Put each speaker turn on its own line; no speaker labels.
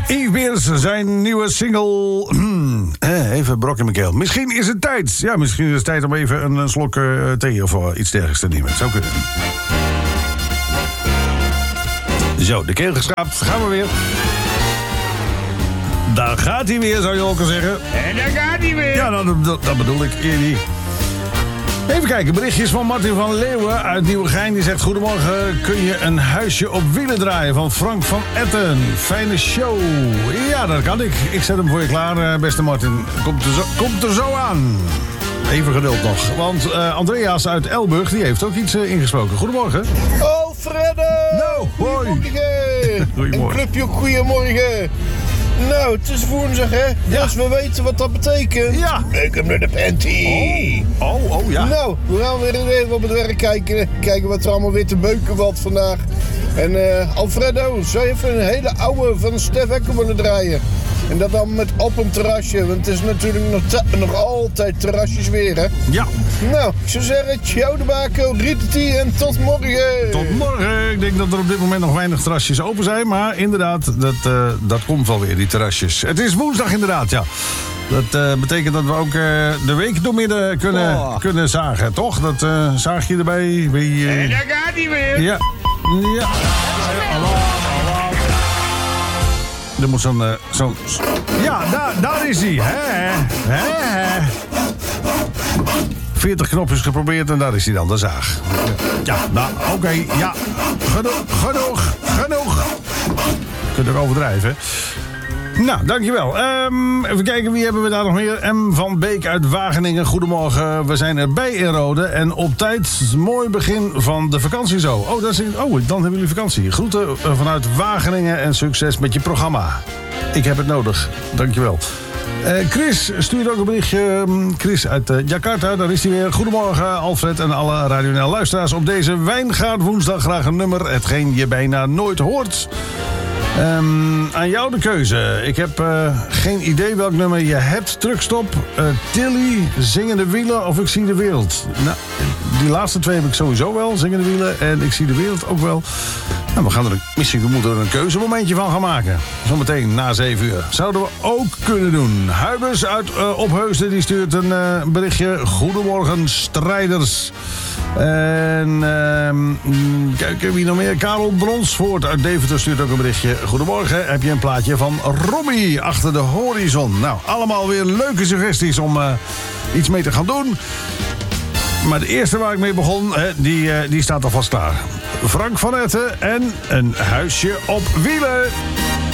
Yves Beers, zijn nieuwe single. Even brok in mijn keel. Misschien is het tijd. Ja, misschien is het tijd om even een slok thee of iets dergelijks te nemen. Zou kunnen. Zo, de keel geschraapt. Gaan we weer. Daar gaat hij weer, zou je ook al zeggen.
En daar gaat hij weer.
Ja, dat bedoel ik. Eddie. Even kijken, berichtjes van Martin van Leeuwen uit Nieuwegein. Die zegt: goedemorgen, kun je een huisje op wielen draaien van Frank van Etten? Fijne show. Ja, dat kan ik. Ik zet hem voor je klaar, beste Martin. Komt er zo aan. Even geduld nog. Want Andreas uit Elburg, die heeft ook iets ingesproken. Goedemorgen.
Oh, Fredde!
Nou, hoi.
Goedemorgen.
Goedemorgen.
Een clubje op goedemorgen. Nou, het is woensdag, hè?
Ja.
Dus we weten wat dat betekent.
Ja.
Ik heb naar de panty.
Oh, ja.
Nou, we gaan weer even op het werk kijken. Kijken wat er allemaal weer te beuken valt vandaag. En Alfredo, zou je even een hele oude van Stef Ecker willen draaien? En dat dan met op een terrasje, want het is natuurlijk nog altijd terrasjes weer, hè?
Ja.
Nou, ik zou zeggen, ciao de bako, riteti en tot morgen.
Tot morgen. Ik denk dat er op dit moment nog weinig terrasjes open zijn. Maar inderdaad, dat komt wel weer, die terrasjes. Het is woensdag inderdaad, ja. Dat betekent dat we ook de week door midden kunnen zagen, toch? Dat zaagje erbij.
En daar gaat hij weer.
Ja. Er moet zo'n... Ja, daar is hij. Hè? 40 knopjes geprobeerd en daar is hij dan, de zaag. Ja, nou, oké. Ja, genoeg. Kunt ook overdrijven. Nou, dankjewel. Even kijken, wie hebben we daar nog meer? M. van Beek uit Wageningen. Goedemorgen, we zijn erbij in Rode. En op tijd, mooi begin van de vakantie zo. Dan hebben jullie vakantie. Groeten vanuit Wageningen en succes met je programma. Ik heb het nodig, dankjewel. Chris stuurt ook een berichtje. Chris uit Jakarta, daar is hij weer. Goedemorgen Alfred en alle Radio NL luisteraars. Op deze Wijngaard woensdag graag een nummer. Hetgeen je bijna nooit hoort. Aan jou de keuze. Ik heb geen idee welk nummer je hebt. Truckstop, Tilly, Zingende Wielen of Ik Zie de Wereld. Nou, die laatste twee heb ik sowieso wel. Zingende Wielen en Ik Zie de Wereld ook wel. Nou, misschien moeten we er een keuzemomentje van gaan maken. Zometeen na 7 uur. Zouden we ook kunnen doen. Huibers uit Opheusden die stuurt een berichtje. Goedemorgen strijders. En kijk, wie nog meer? Karel Bronsvoort uit Deventer stuurt ook een berichtje. Goedemorgen, heb je een plaatje van Robbie achter de horizon? Nou, allemaal weer leuke suggesties om iets mee te gaan doen. Maar de eerste waar ik mee begon, die staat alvast klaar. Frank van Etten en een huisje op wielen.